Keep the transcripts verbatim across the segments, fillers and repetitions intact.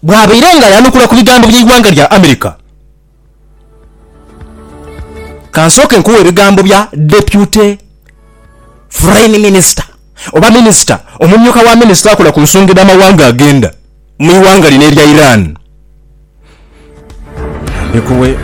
bwabirenga yanukula ku bigambo by'eggwanga lya America. Kansoke nkuwe ebigambo bya Deputy Foreign Minister oba Minister omumyuka wa Minister akola ku nsonga y'amawanga agenda mu iwanga lino erya Iran. Ndikuwe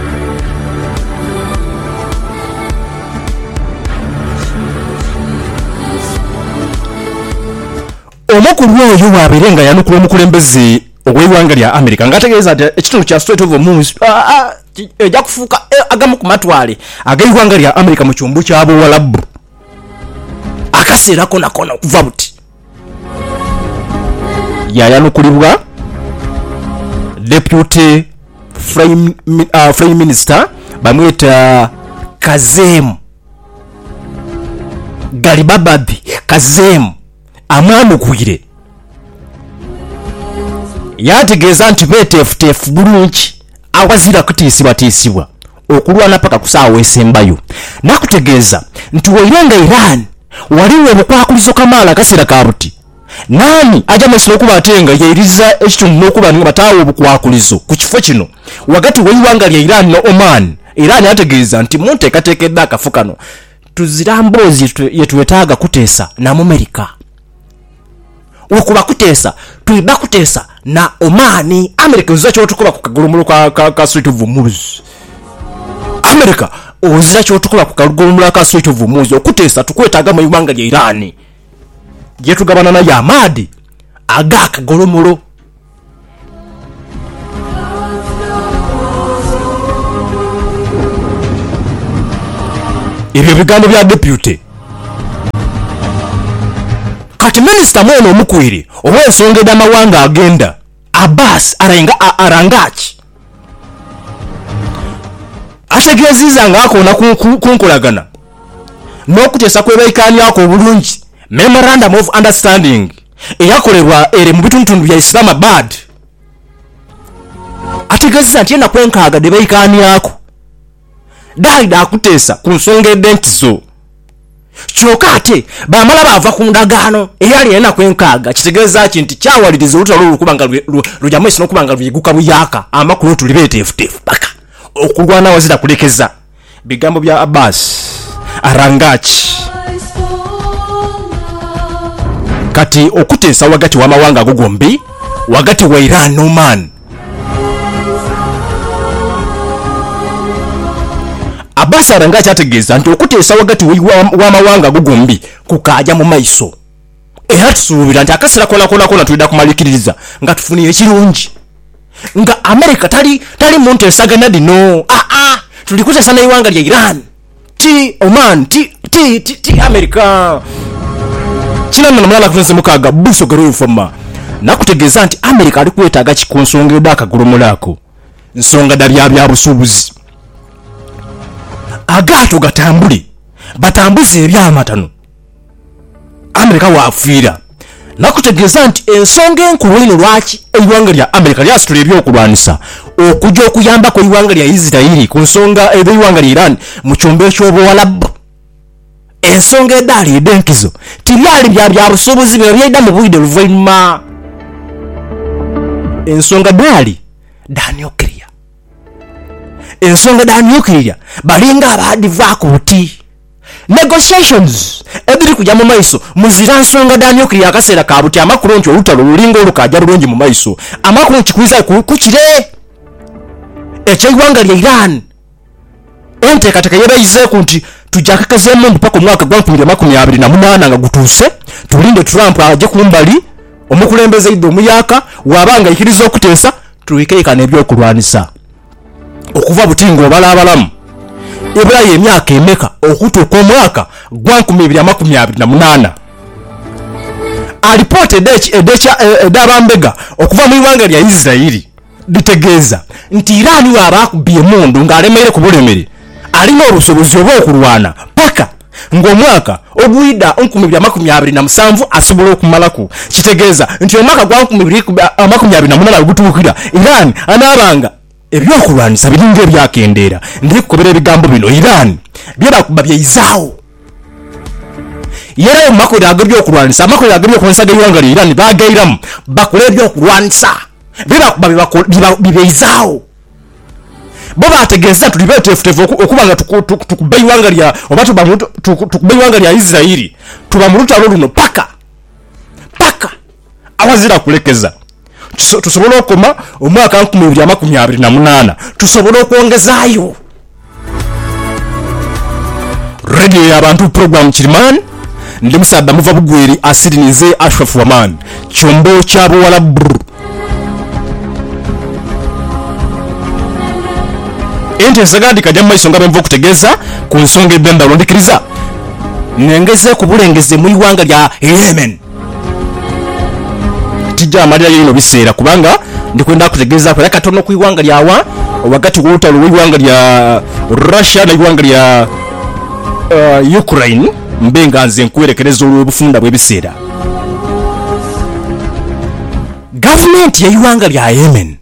omukulu oyo bwabirenga yanukula omukulembeze ogw'eggwanga lya America ng'ategeeza nti ekitundu kya Strait of Hormuz ejja kufuuka agamu ku matwale ag'eggwanga lya America mu kyombo ky'Abawalabu akaseera kona kona okuva buti. Yayanukulibwa Deputy Foreign uh, Minister bamweta Kazem Garibabadi Kazem amwamukwire. Yategeeza nti beteefuteefu bulungi awazira kutiisibwa tiisibwa okulwana paka kusaawa esembayo. Nakutegeeza nti wairenga Iran waliwo obukwakulizo kamaala kaseera ka buti. Nani aja masino kuba atenga yairiza ekitundu n'okuba nga bataawo obukwakulizo ku kifo kino wakati w'iwanga lya Iran no Oman. Iran yategeeza nti munteekateekedde akafu kano tuzira mboozi yetuwetaaga kuteesa na mu America. Okuba kuteesa tuiba kuteesa na Oman. America ozira kyotukola ku kagulumulo ka, ka, ka Strait of Hormuz. America ozira kyotukola ku kagulumulo ka Strait of Hormuz okuteesa tukwetaaga mu iwanga lya Iran yetugabana na Yamadi aga kagolomolo. Ebyo bigambo bya Deputy kati Minister mwono omukwire ow'ensonga y'amawanga agenda Abbas Arenga Arangachi ategeezizza ng'akoona kunkolagana n'okuteesa kwebaikaanyako obulungi Memorandum of Understanding eyakolebwa ere mu bitundu bya Islamabad. Ategeezezza nti yenna kwenkaaga de baikaanyako dalida akuteesa ku nsonga edentizo kyokka ate bamala baava ku ndagaano eyali yenna kwenkaaga kitegeeza ki nti kyawaliriza olutalo olukuba nga lujamu esi n'okuba nga luyiguka buyaaka amakulu tulibeeteefuteefu paka okulwana wazira kulekeza. Bigambo bya Abbas Arangachi kati okuteesa wagati w'amawanga ago gombi wagati wa Iran no Oman. Abbas Arangachi ategeeza nti okuteesa wagati w'amawanga ago gombi kukaaja mu maiso era tusuubira nti akaseera kona kona kona tulida kumalikiririza nga tufunire ekirungi nga America tali tali mu nteesaganya dino. Ah ah tuli kuteesa n'iwanga lya Iran ti Oman ti ti ti, ti America. China na mulala kufunse mukaga buso gero foma nakutegeeza nti America ali kwetaaga kikonsonga edaka gulomolako nsonga dalya bya busubuzi agato gatambuli batambuze ebyamatano America waafira. Nakutegeeza nti ensonga enkulu lwaki eggwanga lya America lyasitula ebyokulwanisa okujja okuyambako eggwanga lya Israeli ku nsonga eby'eggwanga lya Iran mu kyombo eky'Obuwalabu. Ensonga eddaali edenkizo tibyali bya bya busubuzi bino byedda mu bwide luvainuma. Ensonga ddaali da nuclear. Ensonga da nuclear balinga abaadivaako buti. Negotiations ebiri kujja mu maiso muzira nsonga da nuclear akaseera ka buti amakulu nti olutalo lulinga olukajja bulungi mu maiso amakulu kikwiza ku kukire eky'eggwanga lya Iran enteekateeka yebayizeeku nti tujakakazeemu mpaka omwaka gwa makumi abiri na munaana nga gutuuse tulinde Trump aje kumbali omukulembeze iddo omuyaka wabanga ikiriza okuteesa tuwikeekana ebyokulwanisa okuva butingo obalabalamu ebulayo emyaka emeka okutuuka omwaka gwa makumi abiri na munaana. Alipoota edabambega okuva mu iwanga lya Israeli litegeeza nti Iran waabakubye emundu ng'alemeire ku bulemere alina obusobozi oba okulwana paka ng'omwaka ogwida makumi abiri na musanvu asobola okumalako. Kitegeeza nti omwaka gwa makumi abiri na munaana gutuukira Iran anaabanga ebyokulwanisa biringa ebyakendeera. Ndi kukobera ebigambo bino Iran byebakuba byeyizaawo yera makolero agabyokulwanisa amakolero agabyokulwanisa g'eggwanga lya Iran bagairamu bakole ebyokulwanisa biba kuba bibeizawo bo bategeza tulibetefutefu okubanga tukubayiwanga lya obatu bamuto tukubayiwanga lya Israeli tuba mu lutalo luno paka paka awazira kulekeza tusobola okoma omwaka nkumi bbiri amakumi abiri na munaana tusobola okwongezaayo. Radio y'abantu program Kirimani ndi musadda muva bugweri asirinize Ashraf Waman kyombo kyabo wala brr ente sagandi kajja maiso nga bemva okutegeeza ku nsonga ebenda olondikiriza nengeze ku bulengeze mu iwanga lya Yemen tijja amalira yino biseera kubanga ndikwenda kutegeeza kwa katono ku iwanga lyawa wakati w'olutalo w'iwanga lya Russia na iwanga lya uh, Ukraine mbenga nze nkwerekereza olw'obufunda bw'ebiseera. Gavumenti y'iwanga lya Yemen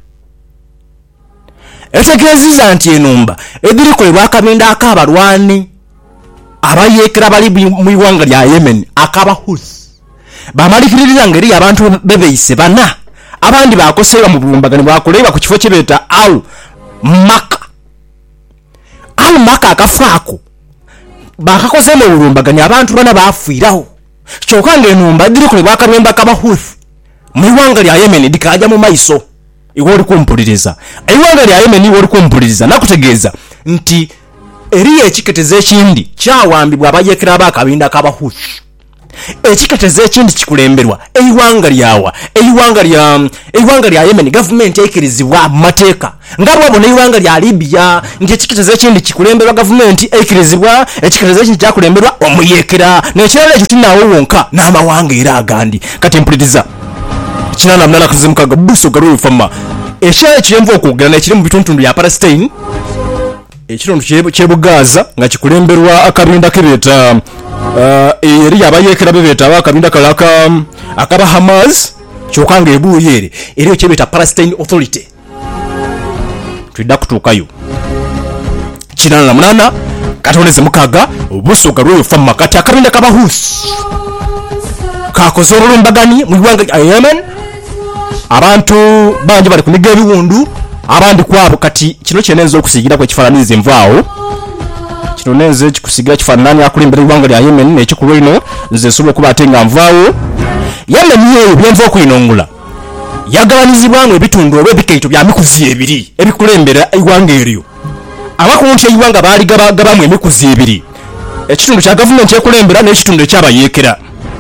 etegeezezza nti enumba ebirikolebwa akabinda ak'abalwani abayeekera bali mu iwanga lya Yemen akabahusi bamalikiririza ngeri abantu bebeise bana abandi bakoseera mu bulumbagano bwakolebwa ku kifo kibeeta al maka al maka akafaako bakakose mu bulumbagano abantu bana bafiirawo kyokka ng'enumba ebirikolebwa akabinda akabahusi mu iwanga lya Yemen dikajja mu maiso iwo oli kumpuliriza iwanga lya Yemen iwo oli kumpuliriza nakutegeeza nti eri ekiketeze ekindi kyawambibwa abayeekera bakabinda kabahusi ekiketeze ekindi kikulemberwa eiwanga lyawa eiwanga lya eiwanga lya Yemen government ekirizibwa mateeka nga bwabo neiwanga lya Libya nti ekiketeze ekindi kikulemberwa government ekirizibwa ekiketeze ekindi kyakulemberwa omuyeekera n'ekirala ekyo tinaawo wonka n'amawanga era agandi kati mpuliriza kinana mnana kuzimukaga buso garuwe fama ekyaye kyemva okugana ekiri mu bituntundu ya Palestine ekitundu kyebugaza nga kikulemberwa akabinda kebeta uh, eri abayeekera bebeta akabinda kalaka akaba Hamas kyokanga ebuyere eri kyebeta Palestine Authority twidda kutuukayo kinana mnana katoneze mukaga buso garuwe fama kati akabinda kabahusi kakoze olulumbagani mu iwanga lya Yemen abantu bangi bali kuniga ebiwundu abandi kwabo kati kino kyenenza okusigira kwa kifananize envaawo kino nenze kikusigira kifanani akulimbira iwanga lya Yemen n'ekikulu ino nze sobola kuba atenga nvaawo Yemen yeyo byenva okuyinongula yagabanizibwamu ebitundu olw'ebikaito bya mikuzi ebiri ebikulembera iwanga eryo abakunti iwanga baali gabamu emikuzi ebiri ekitundu kya gavumenti ekulembera n'ekitundu ekyabayeekera.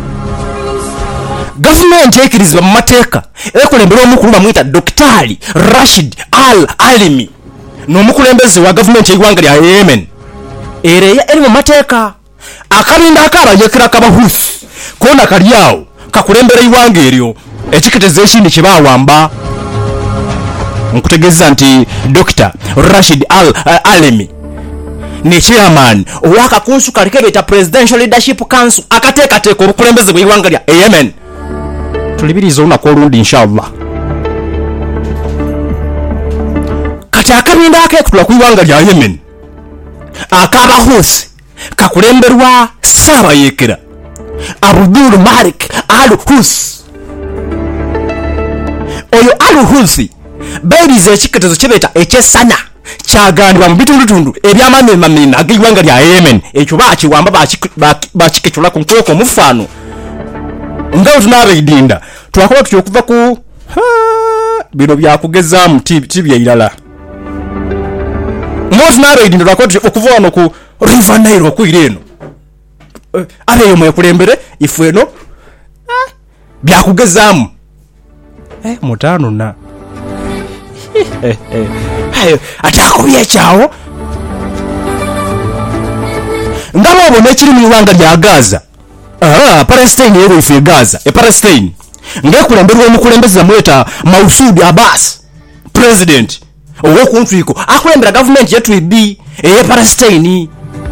Government ekirizibwa mu mateeka ekulembera omukulu bamuyita Doktari Rashid Al Alimi n'omukulembeze wa government y'eggwanga lya Yemen era eri mu mateeka akabinda akabayeekera kabahusi kona kalyawo kakulembera iwanga eryo ekiketeze ekindi kye baawamba nkutegeeza nti Doctor Rashid Al uh, Alimi ne chairman owakakunsu kalikebeta Presidential Leadership Council akateekateeka obukulembeze bw'iwanga lya Yemen tulibiriza olunaku olundi inshallah kati akabinda akekutula ku iwanga lya Yemen akabahusi kakulemberwa Ssaabayeekera Abdul Malik Al Husi oyo Al Husi bairiza ekiketezo kyebeeta ekyesana kyagandibwa mu bitundutundu ebyamamemamina ag'iwanga lya Yemen ekyo bakiwamba bakikecula ku nkweko omufaano ngawo tunabeidinda twakola tutyo okuva ku bino byakugezaamu tibyairala mo tunabeidinda twakola tutyo okuva wano ku River Nile okwira eno abeyo mwekulembere ifu eno byakugezaamu eh mutano na hayo atakubye kyawo ngabo obone kiri mu iwanga lya Gaza. Ah, Palestine yero ife Gaza e Palestine ngekulembera omukulembeza mweta Mausud Abbas president owo kuntriko akulembera government yetu ibi e Palestine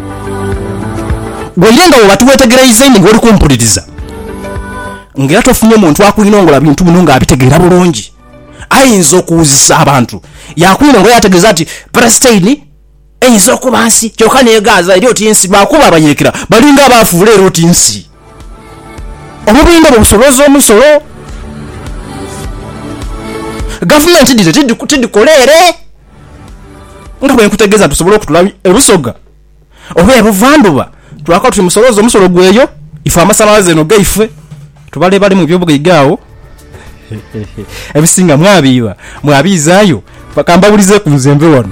goyenga watu wetegereza ndi ngori kumpuliriza ngira tofunye muntu akwinongola bintu munonga abitegeera bulungi ayinza okuuzisa abantu yakwinongola yategeeza ati Palestine eyinza okuba nsi kyokka ne Gaza eri otinsi bakuba abayeekera balinga abafuula eri otinsi obubinda busolozo omusolo government dite tidikolere nga bwe nkutegeeza tusobole okutula ebusoga oba ebuvanduba twaka tuli musolozo omusolo gweyo ife amasalaze no gaife tubale bali mu byobugayigaawo ebisinga mwabiiba mwabizaayo bakamba bulize ku nzembe wano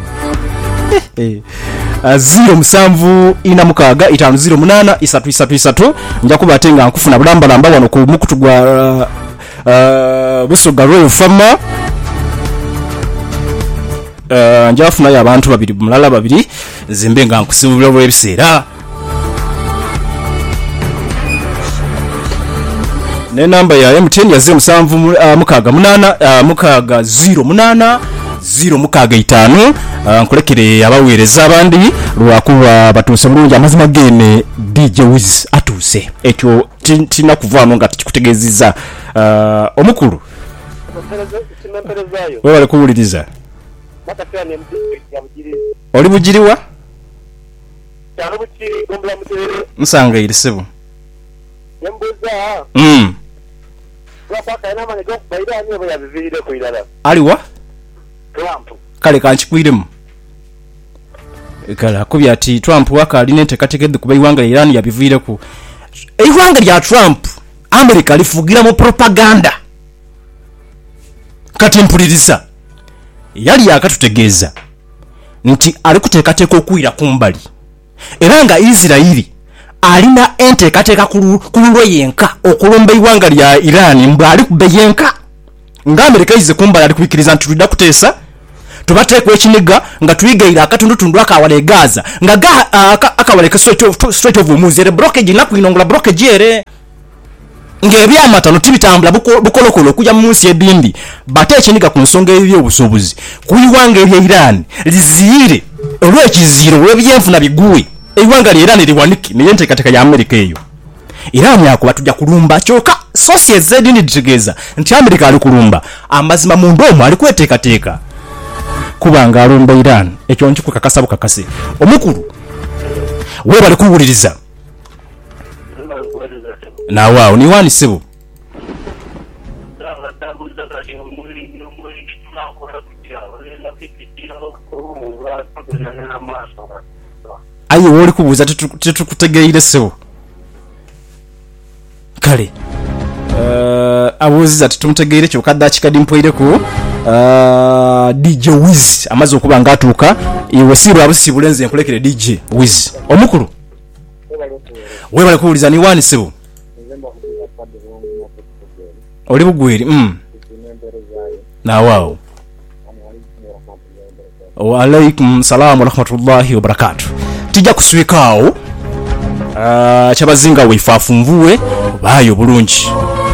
zero musanvu ina mukaga itano zero munana isatu isatu isatu nja kubatenga nkufuna bulamba lamba wano ku mukutu gwa uh, busoga royal farmer uh, nja afuna ya abantu babiri mulala babiri zimbe nga nkusimubira bwe biseera ne namba ya M T N ya zero musanvu uh, mukaga munana uh, mukaga zero munana zero mukaga itano uh, nkulekere abaweereza abandi lwakuba batuuse bulungi amazima gene D J Wiz atuuse ekyo tina kuvaano nga tukitegeezizza uh, omukulu wewe wali kuwuliriza oli bugiriwa nsanga irisebo mm aliwa kale kanchikwiremu kala kubya ati Trump waka aline tekatekede kuba iwanga Iran yabivuire ku iwanga lya Trump America lifugira mu propaganda kati mpuliriza yali yakatutegeeza nti ali kutekateka okuira kumbali era nga Israeli alina entekateka kululwe yenka okulomba iwanga lya Iran mbali kubeyenka nga America ize kumbali ali kubikiriza nti tulida kuteesa tubatekwe ekiniga nga tuyigaira akatundu tundu akawale Gaza nga ga uh, akawale ka straight of muzere blockage na kuinongola blockage ere ngebyamata no tibitambula bukolokolo kuja mu nsi ebindi bate ekiniga ku nsonga ebyo obusobuzi kuyiwanga ebya Iran lizire olwekiziro webyenfu na biguwe eiwanga lya Iran liwaniki niyente katika ya America eyo Iran yakuba tujja kulumba choka sosie zedi ni ditegeza nti America ali kulumba amazima mu ndomo ali kwetekateka kubanga alumba Iran ekyo nchiko kakasabu kakase omukulu wewe bali kuwuliriza na wao ni wani sibu ayo woli kubuza tetukutegeire sibu kale uh, abuziza tetumutegeire kyo kaddachi kadi mpoire ku uh, D J Wiz amaze okuba ngatuka iwe siru abusi bulenze nkulekere D J Wiz omukulu wewe bali kuwuliza ni wani sibu oli bugwiri mm na wao wa alaikum salaam wa rahmatullahi wa barakatuh tijja kuswikaawo uh, chabazinga wifafu mvuwe bayo bulungi